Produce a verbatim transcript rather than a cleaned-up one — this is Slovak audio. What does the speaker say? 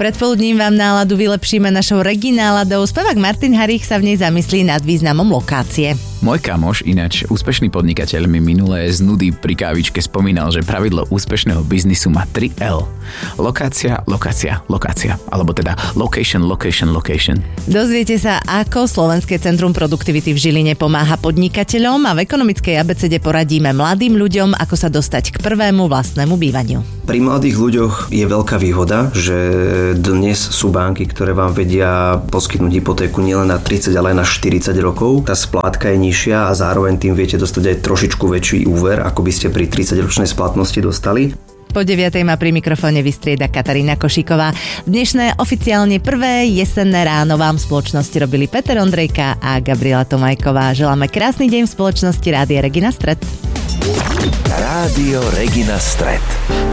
predpoludním vám náladu vylepšíme našou Regináladou. Spevák Martin Harich sa v nej zamyslí nad významom lokácie. Môj kamoš, ináč úspešný podnikateľ, mi minulé z nudy pri kávičke spomínal, že pravidlo úspešného biznisu má tri el. Lokácia, lokácia, lokácia. Alebo teda location, location, location. Dozviete sa, ako Slovenské centrum produktivity v Žiline pomáha podnikateľom a v ekonomickej abecede poradíme mladým ľuďom, ako sa dostať k prvému vlastnému bývaniu. Pri mladých ľuďoch je veľká výhoda, že dnes sú banky, ktoré vám vedia poskytnúť hypotéku nielen na tridsať, ale aj na štyridsať rokov. Tá splátka je nižšia a zároveň tým viete dostať aj trošičku väčší úver, ako by ste pri tridsaťročnej splatnosti dostali. Po deviatej má pri mikrofóne vystrieda Katarína Košíková. Dnešné oficiálne prvé jesenné ráno vám v spoločnosti robili Peter Ondrejka a Gabriela Tomajková. Želáme krásny deň v spoločnosti Rádia Regina Stret. Rádio Regina Stret.